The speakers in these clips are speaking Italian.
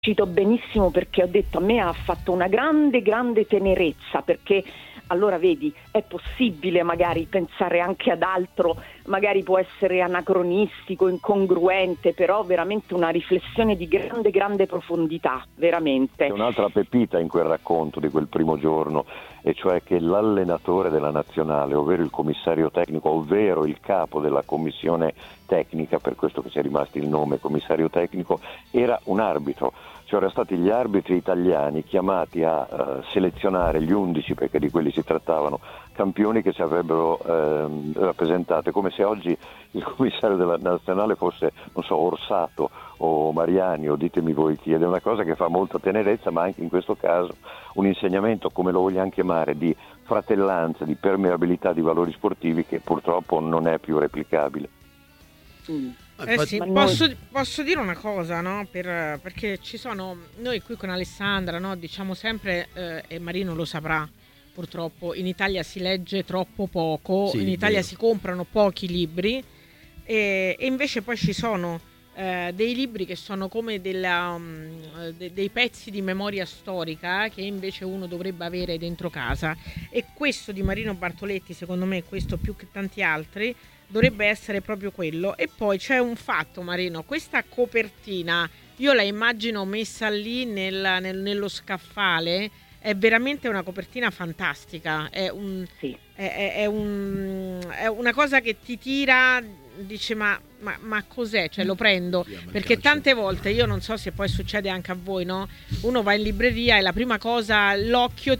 cito benissimo, perché ho detto, a me ha fatto una grande tenerezza, perché allora vedi, è possibile magari pensare anche ad altro, magari può essere anacronistico, incongruente, però veramente una riflessione di grande profondità, veramente. C'è un'altra pepita in quel racconto di quel primo giorno, e cioè che l'allenatore della nazionale, ovvero il commissario tecnico, ovvero il capo della commissione tecnica, per questo che c'è rimasto il nome commissario tecnico, era un arbitro. Cioè erano stati gli arbitri italiani chiamati a selezionare gli 11, perché di quelli si trattavano, campioni che ci avrebbero rappresentato. È come se oggi il commissario della nazionale fosse, non so, Orsato o Mariani, o ditemi voi chi, ed è una cosa che fa molta tenerezza, ma anche in questo caso un insegnamento, come lo vogliamo chiamare, di fratellanza, di permeabilità di valori sportivi, che purtroppo non è più replicabile. Sì, posso dire una cosa, no? Perché ci sono, noi qui con Alessandra, no, diciamo sempre, e Marino lo saprà, purtroppo in Italia si legge troppo poco, Sì, in Italia vero. si comprano pochi libri, e invece poi ci sono dei libri che sono come dei pezzi di memoria storica che invece uno dovrebbe avere dentro casa, e questo di Marino Bartoletti, secondo me, questo più che tanti altri, dovrebbe essere proprio quello. E poi c'è un fatto, Marino, questa copertina io la immagino messa lì nello scaffale, è veramente una copertina fantastica, è una cosa che ti tira, dice ma cos'è? Cioè lo prendo, perché tante volte, io non so se poi succede anche a voi, no? Uno va in libreria e la prima cosa, l'occhio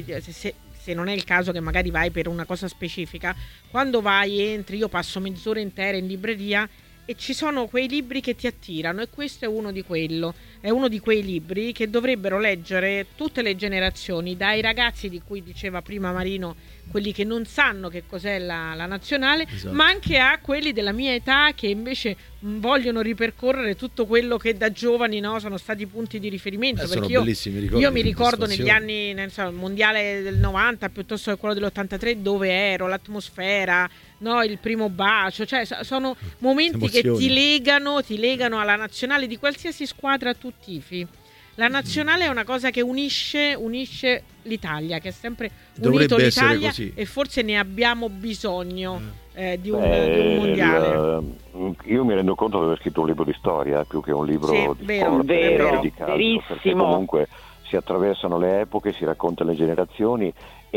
se non è il caso che magari vai per una cosa specifica, quando entri, io passo mezz'ora intera in libreria e ci sono quei libri che ti attirano, e questo è uno di quei libri che dovrebbero leggere tutte le generazioni, dai ragazzi di cui diceva prima Marino, quelli che non sanno che cos'è la nazionale, esatto, ma anche a quelli della mia età che invece vogliono ripercorrere tutto quello che da giovani, no, sono stati punti di riferimento, sono perché bellissimi ricordi, io mi ricordo negli soddisfazioni. anni, il mondiale del 90 piuttosto che quello dell'83, dove ero, l'atmosfera, no, il primo bacio, cioè sono momenti Emozioni. che ti legano alla nazionale di qualsiasi squadra tu tifi. La nazionale è una cosa che unisce l'Italia, che è sempre unito Dovrebbe essere l'Italia, così. e forse ne abbiamo bisogno di un mondiale. Io mi rendo conto di aver scritto un libro di storia più che un libro Sì, di vero, sport, vero, di calcio, verissimo. perché comunque si attraversano le epoche, si raccontano le generazioni,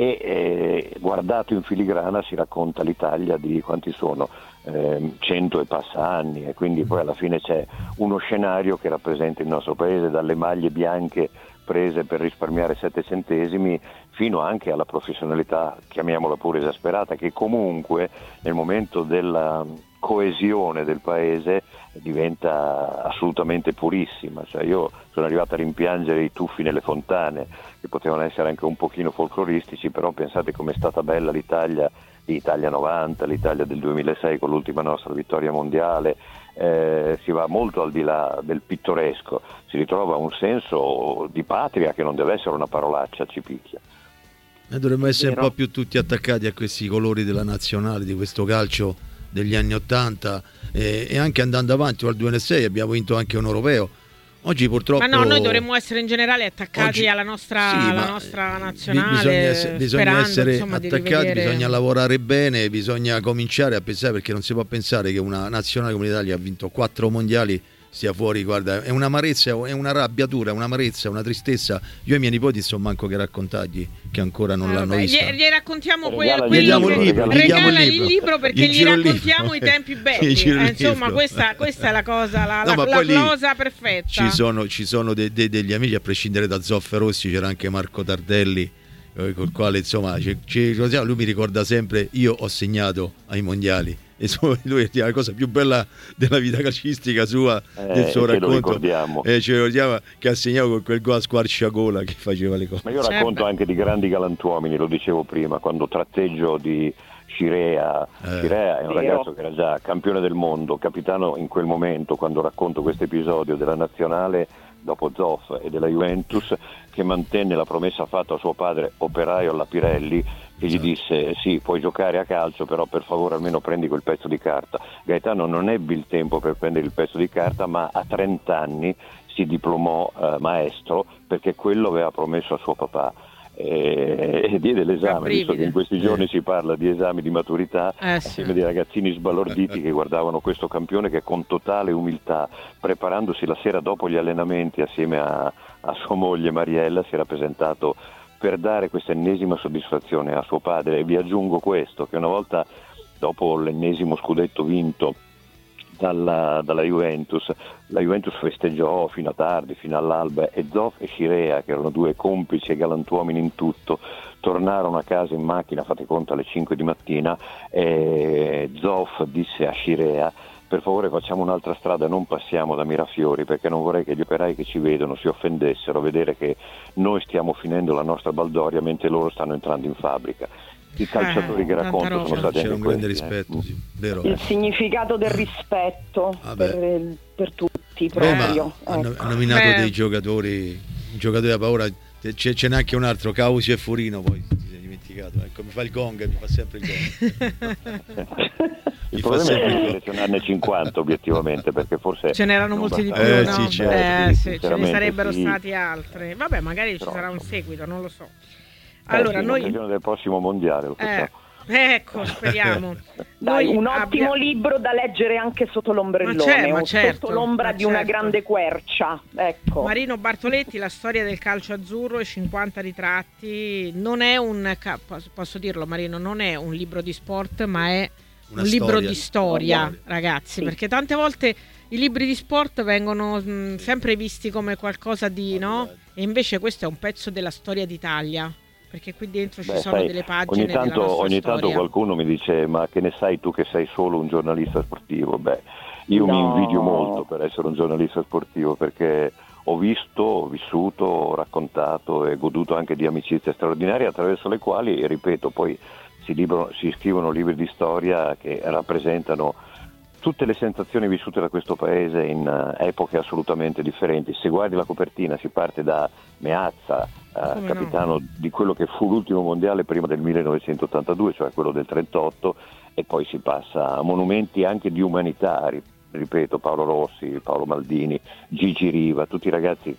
e guardato in filigrana si racconta l'Italia di quanti sono 100 e passa anni, e quindi poi alla fine c'è uno scenario che rappresenta il nostro paese, dalle maglie bianche prese per risparmiare 7 centesimi fino anche alla professionalità, chiamiamola pure esasperata, che comunque nel momento della coesione del paese diventa assolutamente purissima. Cioè io sono arrivato a rimpiangere i tuffi nelle fontane, che potevano essere anche un pochino folcloristici, però pensate com'è stata bella l'Italia 90, l'Italia del 2006 con l'ultima nostra vittoria mondiale. Si va molto al di là del pittoresco, si ritrova un senso di patria che non deve essere una parolaccia, ci picchia. Dovremmo essere un po' più tutti attaccati a questi colori della nazionale, di questo calcio degli anni 80, e anche andando avanti al 2006 abbiamo vinto anche un europeo. Oggi purtroppo, ma no, noi dovremmo essere in generale attaccati oggi, alla nostra, sì, alla ma nostra nazionale, bisogna sperando, essere insomma, di attaccati, rivedere. bisogna lavorare bene, bisogna cominciare a pensare, perché non si può pensare che una nazionale come l'Italia ha vinto 4 mondiali stia fuori. Guarda, è un'amarezza, è una rabbiatura, un'amarezza, una tristezza. Io ai miei nipoti sto manco che raccontargli che ancora non l'hanno vista. Gli raccontiamo Regala quello il libro, che regala regala il libro, perché gli raccontiamo i tempi belli. Insomma, questa è la cosa, la cosa perfetta. Ci sono degli amici, a prescindere da Zoffa Rossi, c'era anche Marco Tardelli, col quale insomma lui mi ricorda sempre: io ho segnato ai mondiali, e lui è la cosa più bella della vita calcistica sua, del suo racconto, ci ricordiamo che ha segnato con quel gol a squarciagola che faceva le cose. Ma io racconto anche di grandi galantuomini, lo dicevo prima, quando tratteggio di Scirea è un ragazzo che era già campione del mondo, capitano in quel momento, quando racconto questo episodio della nazionale dopo Zoff e della Juventus, che mantenne la promessa fatta a suo padre, operaio alla Pirelli, che gli disse: sì, puoi giocare a calcio, però per favore almeno prendi quel pezzo di carta. Gaetano non ebbe il tempo per prendere il pezzo di carta, ma a 30 anni si diplomò maestro, perché quello aveva promesso a suo papà. E diede l'esame, visto che in questi giorni si parla di esami di maturità, assieme dei ragazzini sbalorditi che guardavano questo campione che con totale umiltà, preparandosi la sera dopo gli allenamenti assieme a sua moglie Mariella, si era presentato per dare questa ennesima soddisfazione a suo padre. E vi aggiungo questo, che una volta dopo l'ennesimo scudetto vinto dalla Juventus, la Juventus festeggiò fino a tardi, fino all'alba, e Zoff e Scirea, che erano due complici e galantuomini in tutto, tornarono a casa in macchina, fate conto, alle 5 di mattina, e Zoff disse a Scirea: per favore facciamo un'altra strada, non passiamo da Mirafiori, perché non vorrei che gli operai che ci vedono si offendessero a vedere che noi stiamo finendo la nostra baldoria mentre loro stanno entrando in fabbrica. I calciatori che racconto sono stati c'era un grande rispetto, sì, vero. Il significato del rispetto per tutti proprio. Hanno nominato dei giocatori, un giocatore da paura, ce n'è anche un altro, Causi e Furino, poi ti sei dimenticato, ecco, mi fa il gong, mi fa sempre il gong. Il problema è che selezionarne 50 obiettivamente, perché forse ce n'erano molti di più, no? Sì, certo. Sì, ce ne sarebbero stati altri. Vabbè, magari ci sarà un seguito, non lo so. Allora, sì, noi del prossimo mondiale lo facciamo. Ecco, speriamo. Dai, un ottimo libro da leggere anche sotto l'ombrellone, sotto l'ombra di una grande quercia. Ecco. Marino Bartoletti, La storia del calcio azzurro e 50 ritratti. Non è posso dirlo, Marino, non è un libro di sport, ma è un libro di storia, ragazzi, sì. Perché tante volte i libri di sport vengono sempre visti come qualcosa di, no? E invece questo è un pezzo della storia d'Italia, perché qui dentro ci sono delle pagine della nostra storia. Ogni tanto qualcuno mi dice: ma che ne sai tu che sei solo un giornalista sportivo? Io mi invidio molto per essere un giornalista sportivo, perché ho visto, ho vissuto, ho raccontato e goduto anche di amicizie straordinarie, attraverso le quali, ripeto, poi si scrivono libri di storia che rappresentano tutte le sensazioni vissute da questo paese in epoche assolutamente differenti. Se guardi la copertina si parte da Meazza, capitano di quello che fu l'ultimo mondiale prima del 1982, cioè quello del 38, e poi si passa a monumenti anche di umanità, ripeto, Paolo Rossi, Paolo Maldini, Gigi Riva, tutti i ragazzi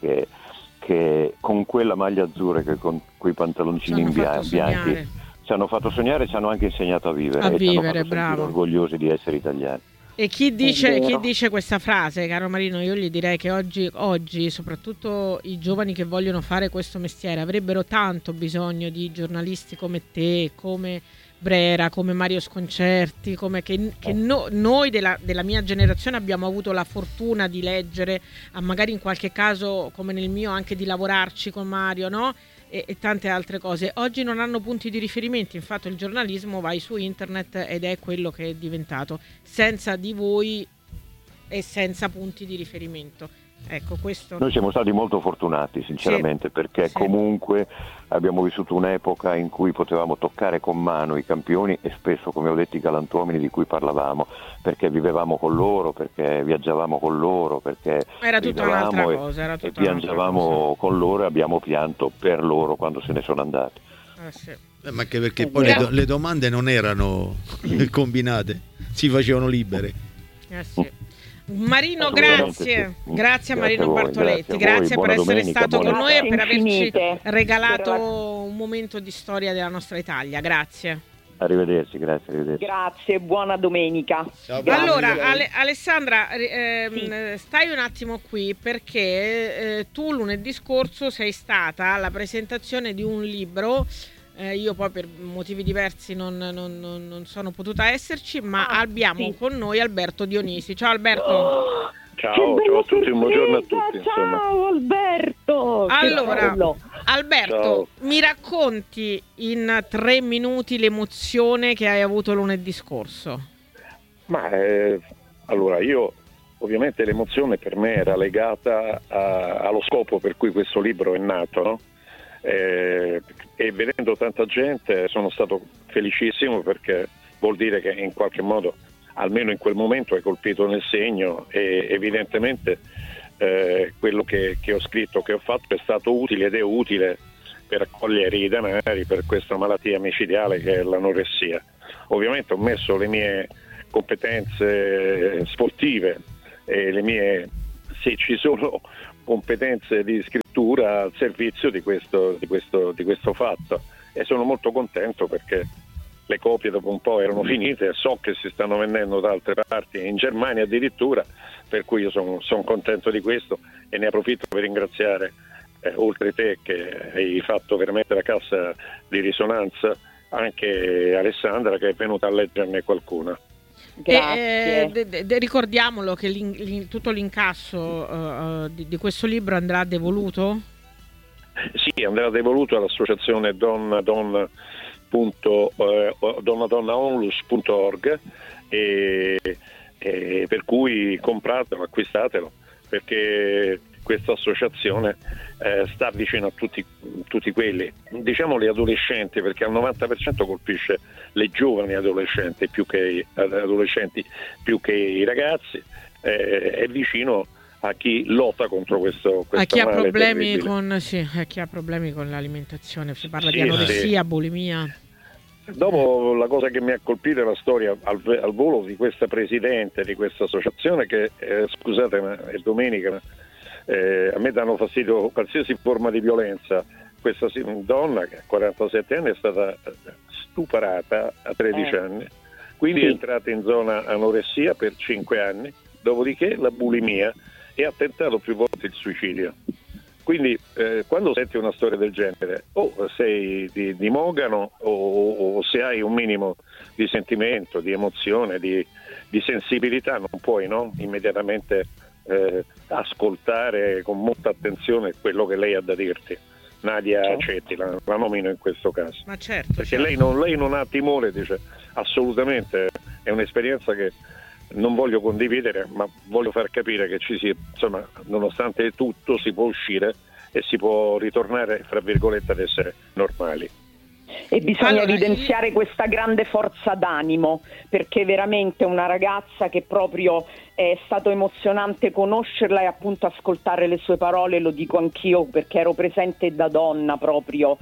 che con quella maglia azzurra e con quei pantaloncini bianchi ci hanno fatto sognare, ci hanno anche insegnato a vivere, e ci hanno fatto sentire orgogliosi di essere italiani. E chi dice questa frase, caro Marino, io gli direi che oggi soprattutto i giovani che vogliono fare questo mestiere avrebbero tanto bisogno di giornalisti come te, come Brera, come Mario Sconcerti, noi della mia generazione abbiamo avuto la fortuna di leggere, magari in qualche caso come nel mio anche di lavorarci con Mario, no? E tante altre cose. Oggi non hanno punti di riferimento, infatti il giornalismo vai su internet ed è quello che è diventato, senza di voi e senza punti di riferimento. Ecco, questo. Noi siamo stati molto fortunati, sinceramente, perché comunque abbiamo vissuto un'epoca in cui potevamo toccare con mano i campioni e spesso, come ho detto, i galantuomini di cui parlavamo, perché vivevamo con loro, perché viaggiavamo con loro, perché era tutta un'altra cosa, e piangevamo con loro e abbiamo pianto per loro quando se ne sono andati. Ma anche perché poi le domande non erano combinate, si facevano libere. Marino, grazie a Marino Bartoletti, grazie per essere stato con noi e per averci regalato un momento di storia della nostra Italia. Grazie. Arrivederci, grazie. Grazie, buona domenica. Ciao, allora, Alessandra, stai un attimo qui, perché tu lunedì scorso sei stata alla presentazione di un libro. Io poi per motivi diversi non sono potuta esserci, ma abbiamo con noi Alberto Dionisi. Ciao Alberto. Ciao a tutti, un buongiorno a tutti. Ciao Alberto. Allora, Alberto, mi racconti in 3 minuti l'emozione che hai avuto lunedì scorso? Allora, io ovviamente l'emozione per me era legata allo scopo per cui questo libro è nato, no? E vedendo tanta gente sono stato felicissimo, perché vuol dire che in qualche modo, almeno in quel momento, hai colpito nel segno, e evidentemente quello che ho scritto, che ho fatto, è stato utile ed è utile per raccogliere i denari per questa malattia micidiale che è l'anoressia. Ovviamente ho messo le mie competenze sportive e le mie, se ci sono competenze di scrittura al servizio di questo fatto, e sono molto contento perché le copie dopo un po' erano finite, so che si stanno vendendo da altre parti, in Germania addirittura, per cui io sono contento di questo, e ne approfitto per ringraziare oltre te che hai fatto veramente la cassa di risonanza, anche Alessandra che è venuta a leggerne qualcuna. Grazie. Ricordiamolo che tutto l'incasso di questo libro andrà devoluto? Sì, andrà devoluto all'associazione donnaonlus.org, e per cui compratelo, acquistatelo, perché questa associazione sta vicino a tutti quelli, diciamo gli adolescenti, perché al 90% colpisce le giovani adolescenti più che i ragazzi, è vicino a chi lotta contro questo a chi ha male problemi terribile. a chi ha problemi con l'alimentazione, si parla di anoressia, bulimia. Dopo, la cosa che mi ha colpito è la storia al volo di questa presidente di questa associazione che, scusate ma è domenica, ma a me danno fastidio qualsiasi forma di violenza. Questa donna che ha 47 anni è stata stuprata a 13 anni, quindi è entrata in zona anoressia per 5 anni, dopodiché la bulimia, e ha tentato più volte il suicidio. Quindi quando senti una storia del genere, o sei di mogano o se hai un minimo di sentimento, di emozione, di sensibilità, non puoi immediatamente ascoltare con molta attenzione quello che lei ha da dirti. Nadia Cetti, la nomino in questo caso. Ma certo, perché lei non ha timore, dice, assolutamente, è un'esperienza che non voglio condividere, ma voglio far capire che insomma, nonostante tutto si può uscire e si può ritornare, fra virgolette, ad essere normali. E bisogna evidenziare questa grande forza d'animo, perché veramente una ragazza che proprio è stato emozionante conoscerla e appunto ascoltare le sue parole, lo dico anch'io perché ero presente da donna proprio,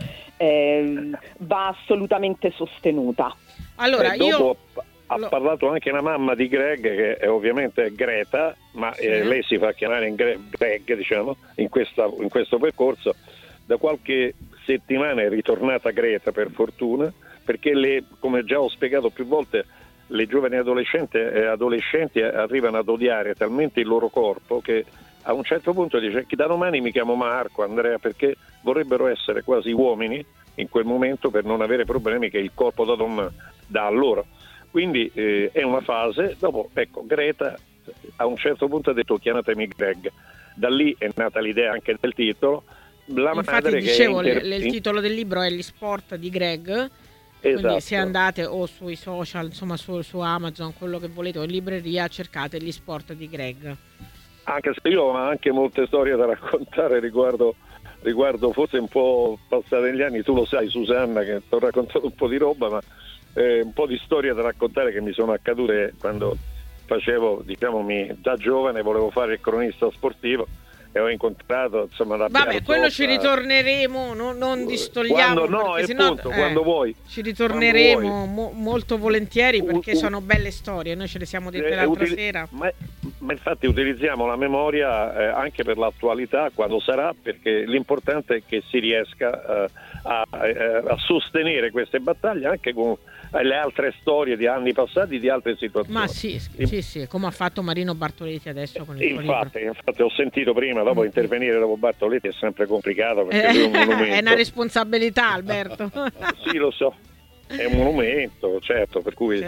va assolutamente sostenuta. Allora io ha parlato anche una mamma di Greg, che è ovviamente Greta, ma lei si fa chiamare Greg, diciamo, in questo percorso. Da qualche settimana è ritornata Greta, per fortuna, perché come già ho spiegato più volte, le giovani adolescenti arrivano ad odiare talmente il loro corpo che a un certo punto dice che da domani mi chiamo Marco, Andrea, perché vorrebbero essere quasi uomini in quel momento per non avere problemi che il corpo da donna dà a loro. Quindi è una fase. Dopo, ecco, Greta a un certo punto ha detto chiamatemi Greg, da lì è nata l'idea anche del titolo. Infatti dicevo, il titolo del libro è Gli sport di Greg, quindi se andate o sui social, insomma su Amazon, quello che volete, o in libreria, cercate Gli sport di Greg. Anche se io ho anche molte storie da raccontare riguardo forse un po' passate negli anni, tu lo sai Susanna che ti ho raccontato un po' di roba, ma un po' di storie da raccontare che mi sono accadute quando facevo, da giovane volevo fare il cronista sportivo e ho incontrato, insomma, la quello ci ritorneremo, non distogliamo, quando vuoi ci ritorneremo molto volentieri, perché sono belle storie, noi ce le siamo dette l'altra sera, ma infatti utilizziamo la memoria anche per l'attualità quando sarà, perché l'importante è che si riesca a sostenere queste battaglie anche con le altre storie di anni passati, di altre situazioni. Ma sì, come ha fatto Marino Bartoletti adesso con il suo libro. Infatti ho sentito prima, dopo intervenire dopo Bartoletti è sempre complicato, perché lui è un monumento. È una responsabilità, Alberto. Sì, lo so, è un monumento, certo, per cui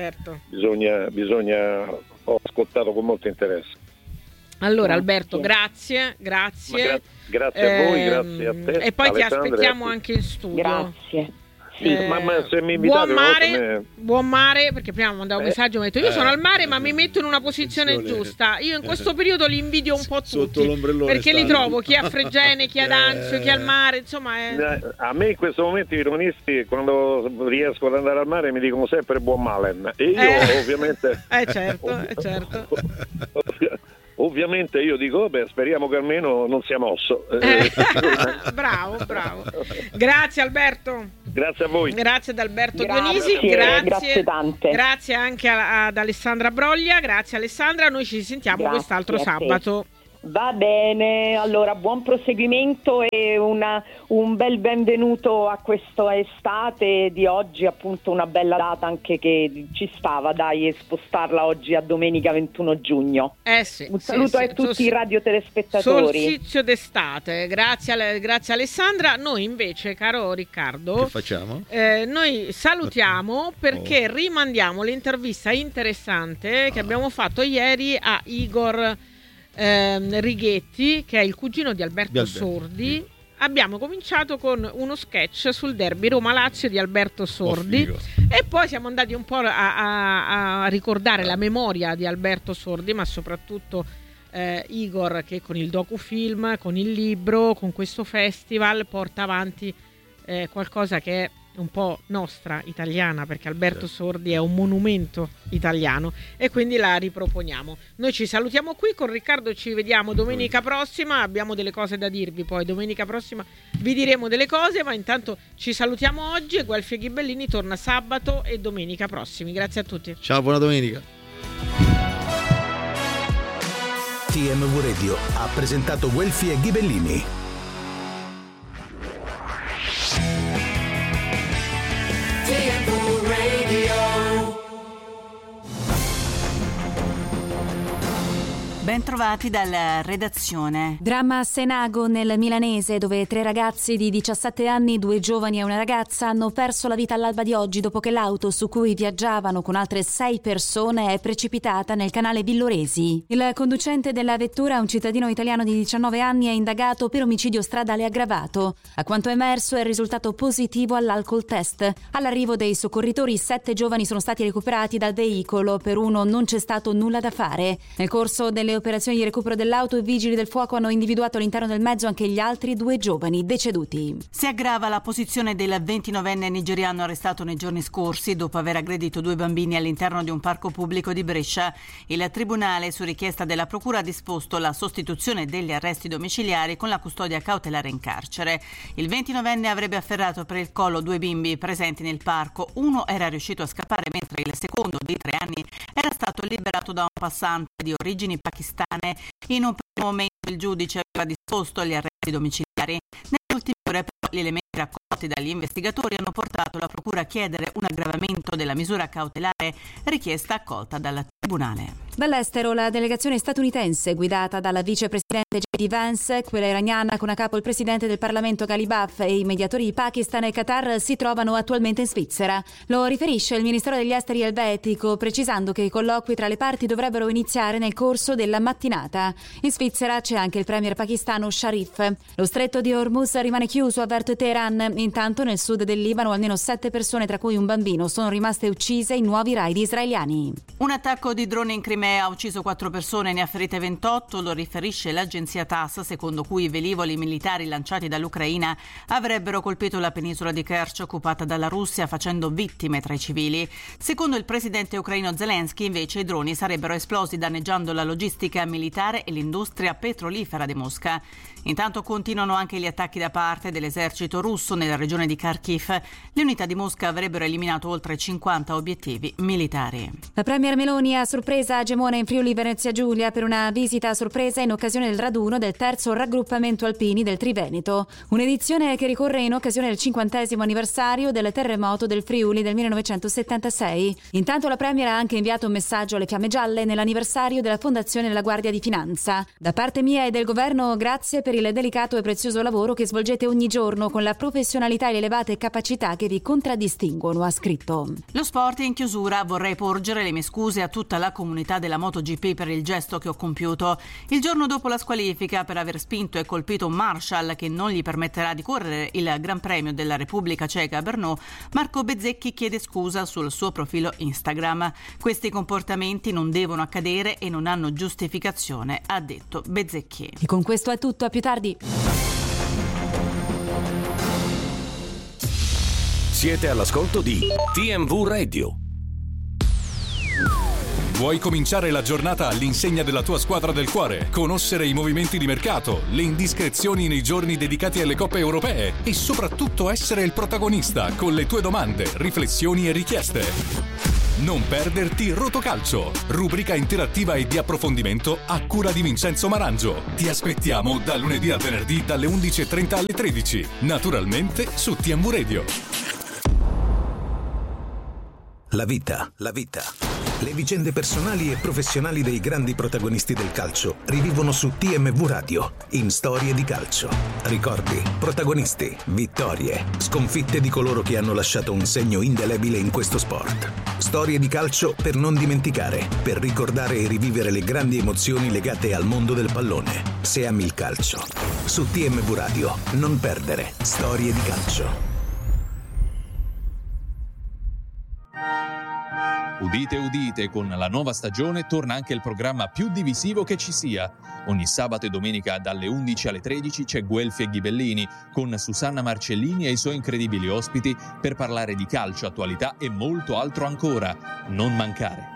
bisogna ho ascoltato con molto interesse. Allora Alberto, grazie. Grazie a voi, grazie a te. E poi Alessandra, ti aspettiamo anche in studio. Grazie. Sì, ma se mi invitate buon mare, perché prima mandavo un messaggio, mi ha detto io sono al mare ma mi metto in una posizione giusta. Io in questo periodo li invidio un po' tutti, perché li trovo chi a Fregene, chi ad Anzio, chi al mare, insomma a me in questo momento i romanisti, quando riesco ad andare al mare, mi dicono sempre buon malen, e io ovviamente certo. Ovviamente io dico, speriamo che almeno non sia mosso. Bravo. Grazie Alberto. Grazie a voi. Grazie ad Alberto Dionisi. Grazie tante. Grazie anche ad Alessandra Broglia. Grazie Alessandra. Noi ci sentiamo quest'altro sabato. Va bene, allora buon proseguimento e un bel benvenuto a questa estate di oggi, appunto una bella data anche che ci stava, dai, spostarla oggi a domenica 21 giugno. Sì, un saluto a tutti i radiotelespettatori. Solstizio d'estate, grazie Alessandra. Noi invece, caro Riccardo, che facciamo? Noi salutiamo perché rimandiamo l'intervista interessante che abbiamo fatto ieri a Igor Righetti, che è il cugino di Alberto Sordi. Abbiamo cominciato con uno sketch sul derby Roma-Lazio di Alberto Sordi e poi siamo andati un po' a ricordare la memoria di Alberto Sordi, ma soprattutto Igor, che con il docufilm, con il libro, con questo festival porta avanti qualcosa che è un po' nostra, italiana, perché Alberto Sordi è un monumento italiano e quindi la riproponiamo. Noi ci salutiamo qui con Riccardo, ci vediamo domenica prossima, abbiamo delle cose da dirvi, poi domenica prossima vi diremo delle cose, ma intanto ci salutiamo oggi e Guelfi e Ghibellini torna sabato e domenica prossimi. Grazie a tutti. Ciao, buona domenica. TMV Radio ha presentato Guelfi e Ghibellini. Bentrovati dalla redazione. Dramma a Senago, nel milanese, dove 3 ragazzi di 17 anni, 2 giovani e una ragazza hanno perso la vita all'alba di oggi dopo che l'auto su cui viaggiavano con altre 6 persone è precipitata nel canale Villoresi. Il conducente della vettura, un cittadino italiano di 19 anni, è indagato per omicidio stradale aggravato. A quanto emerso, è risultato positivo all'alcol test. All'arrivo dei soccorritori, 7 giovani sono stati recuperati dal veicolo. Per uno non c'è stato nulla da fare. Nel corso delle operazioni di recupero dell'auto, i vigili del fuoco hanno individuato all'interno del mezzo anche gli altri 2 giovani deceduti. Si aggrava la posizione del 29enne nigeriano arrestato nei giorni scorsi dopo aver aggredito 2 bambini all'interno di un parco pubblico di Brescia. Il tribunale, su richiesta della procura, ha disposto la sostituzione degli arresti domiciliari con la custodia cautelare in carcere. Il 29enne avrebbe afferrato per il collo 2 bimbi presenti nel parco. Uno era riuscito a scappare, mentre il secondo, di 3 anni, era stato liberato da un passante di origini pakistane. In un primo momento il giudice aveva disposto gli arresti domiciliari. Nelle ultime ore però gli elementi raccolti dagli investigatori hanno portato la procura a chiedere un aggravamento della misura cautelare richiesta accolta dal tribunale. Dall'estero, la delegazione statunitense guidata dalla vicepresidente J.D. Vance, quella iraniana con a capo il presidente del Parlamento Ghalibaf e i mediatori di Pakistan e Qatar si trovano attualmente in Svizzera. Lo riferisce il Ministero degli Esteri elvetico, precisando che i colloqui tra le parti dovrebbero iniziare nel corso della mattinata. In Svizzera c'è anche il premier pakistano Sharif. Lo stretto di Hormuz rimane chiuso, avverte Teheran. Intanto nel sud del Libano almeno 7 persone, tra cui un bambino, sono rimaste uccise in nuovi raid israeliani. Un attacco di droni in Crimea ha ucciso 4 persone e ne ha ferite 28, lo riferisce l'agenzia TASS, secondo cui i velivoli militari lanciati dall'Ucraina avrebbero colpito la penisola di Kerch occupata dalla Russia, facendo vittime tra i civili. Secondo il presidente ucraino Zelensky, invece, i droni sarebbero esplosi danneggiando la logistica militare e l'industria petrolifera di Mosca. Intanto continuano anche gli attacchi da parte dell'esercito russo nella regione di Kharkiv. Le unità di Mosca avrebbero eliminato oltre 50 obiettivi militari. La premier Meloni a sorpresa a Gemona in Friuli Venezia Giulia per una visita a sorpresa in occasione del raduno del 3° raggruppamento alpini del Triveneto. Un'edizione che ricorre in occasione del 50° anniversario del terremoto del Friuli del 1976. Intanto la premier ha anche inviato un messaggio alle Fiamme Gialle nell'anniversario della fondazione della Guardia di Finanza. Da parte mia e del governo, grazie per il delicato e prezioso lavoro che svolgete ogni giorno con la professionalità e le elevate capacità che vi contraddistinguono, ha scritto. Lo sport in chiusura. Vorrei porgere le mie scuse a tutta la comunità della MotoGP per il gesto che ho compiuto. Il giorno dopo la squalifica per aver spinto e colpito un Marshall che non gli permetterà di correre il Gran Premio della Repubblica Ceca a Brno, Marco Bezzecchi chiede scusa sul suo profilo Instagram. Questi comportamenti non devono accadere e non hanno giustificazione, ha detto Bezzecchi. E con questo è tutto, a più tardi. Siete all'ascolto di TMV Radio. Vuoi cominciare la giornata all'insegna della tua squadra del cuore? Conoscere i movimenti di mercato, le indiscrezioni nei giorni dedicati alle coppe europee e soprattutto essere il protagonista con le tue domande, riflessioni e richieste? Non perderti Rotocalcio, rubrica interattiva e di approfondimento a cura di Vincenzo Marangio. Ti aspettiamo da lunedì al venerdì dalle 11:30 alle 13, naturalmente su TMV Radio. La vita. Le vicende personali e professionali dei grandi protagonisti del calcio rivivono su TMV Radio in Storie di Calcio. Ricordi, protagonisti, vittorie, sconfitte di coloro che hanno lasciato un segno indelebile in questo sport. Storie di calcio per non dimenticare, per ricordare e rivivere le grandi emozioni legate al mondo del pallone. Se ami il calcio. Su TMV Radio, non perdere Storie di Calcio. Udite, udite, con la nuova stagione torna anche il programma più divisivo che ci sia. Ogni sabato e domenica dalle 11 alle 13 c'è Guelfi e Ghibellini con Susanna Marcellini e i suoi incredibili ospiti per parlare di calcio, attualità e molto altro ancora. Non mancare.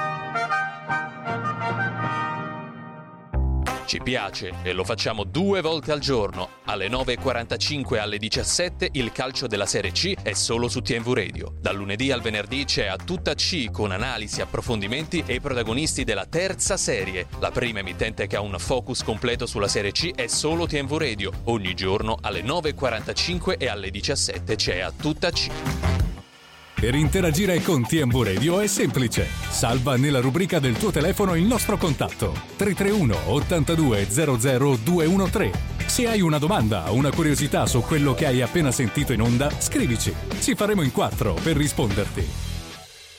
Ci piace e lo facciamo 2 volte al giorno. Alle 9:45 e alle 17 il calcio della Serie C è solo su TMV Radio. Dal lunedì al venerdì c'è A Tutta C con analisi, approfondimenti e i protagonisti della terza serie. La prima emittente che ha un focus completo sulla Serie C è solo TMV Radio. Ogni giorno alle 9:45 e alle 17 c'è A Tutta C. Per interagire con TMV Radio è semplice. Salva nella rubrica del tuo telefono il nostro contatto 331 82 00 213. Se hai una domanda o una curiosità su quello che hai appena sentito in onda, scrivici. Ci faremo in 4 per risponderti.